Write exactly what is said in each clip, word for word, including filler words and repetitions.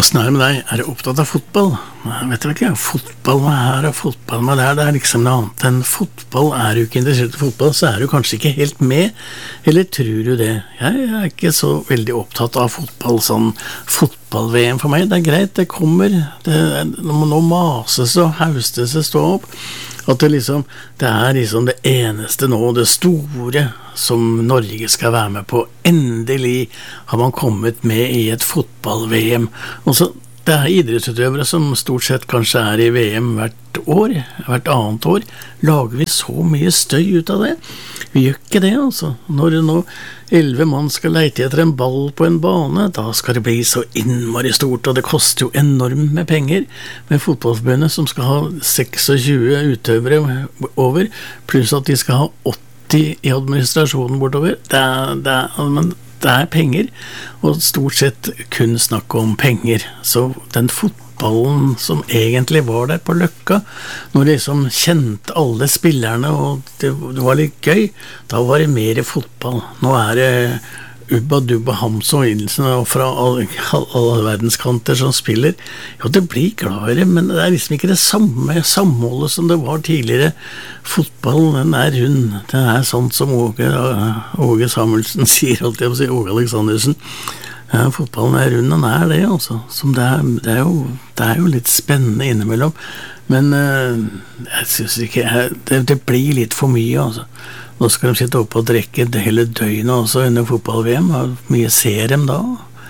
Hvordan er det med deg? Er du opptatt av fotball? Jeg vet ikke, fotball med her og fotball med der, det er liksom noe annet enn fotball. Er du ikke interessert i fotball, så er du kanskje ikke helt med, eller tror du det? Jeg er ikke så veldig opptatt av fotball, sånn fotball-V M for meg. Det er greit, det kommer, det, nå mases og haustes det stå opp, at det liksom, det er liksom det eneste nå, det store som Norge skal være med på. Endelig har man kommet med i et fotball-V M. Og så, det er idrettsutøvere som stort sett kanskje er i V M hvert år, hvert annet år. Lager vi så mye støy ut av det? Vi gjør ikke det, altså. Når nå elleve mann skal leite etter en ball på en bane, da skal det bli så innmari stort, og det koster jo enormt med penger. Med fotballforbundet som skal ha tjueseks utøvere over, pluss at de skal ha åtti i administrasjonen bortover. Det er, det er, men det er penger, og stort sett kun snakke om penger. Så den fotballen som egentlig var der på Løkka, når de liksom kjente alle spillerne, og det, det var litt gøy, da var det mer fotball. Nå er det Ubba Dubba Hamso og Ilsen og fra alle, alle verdenskanter som spiller. Jo, det blir gladere, men det er liksom ikke det samme samholdet som det var tidligere. Fotballen, den er rund. Den er sånn som Åge, Åge Samuelsen sier, alltid jeg må si, Åge Aleksandersen. Ja, fotballen er rund, den er det, altså. Som det, er, det, er jo, det er jo litt spennende innimellom. Men uh, jeg synes ikke, jeg, det, det blir litt for mye, altså. Nå skal de sitte oppe og drikke det hele døgnet også under fotball-V M. Hvor mye ser de da?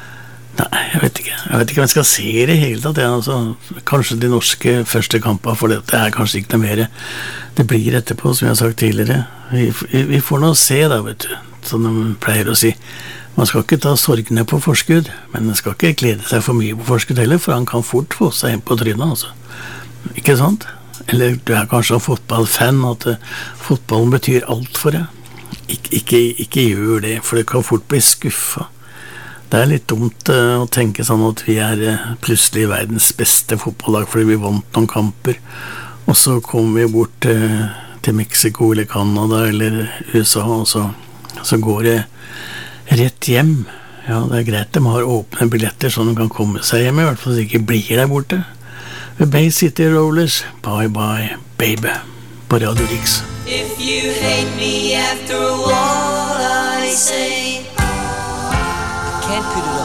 Nei, jeg vet ikke. Jeg vet ikke om jeg skal se det hele tatt. Ja, altså, kanskje de norske første kampene, for det, det er kanskje ikke noe mer. Det blir etterpå, som jeg har sagt tidligere. Vi, vi får nå se da, vet du, som de pleier å si. Man skal ikke ta sorgene på forskudd, men man skal ikke glede seg for mye på forskudd heller, for han kan fort få seg inn på trynet, altså. Ikke sant? Eller du er kanskje en fotballfan, at uh, fotballen betyr alt for deg. Ik ikke, ikke gjør det, for det kan fort bli skuffet. Det er litt dumt uh, å tenke sånn at vi er uh, plutselig verdens beste fotballag fordi vi vant noen kamper, og så kommer vi bort uh, til Mexico eller Canada eller U S A, og så, så går det rett hjem. Ja, det er greit, de har åpne billetter så de kan komme seg hjem, i hvert fall så de ikke blir der borte. Bay City Rollers, Bye Bye Baby, på Radio Riks. If you hate me after all I say, can't put it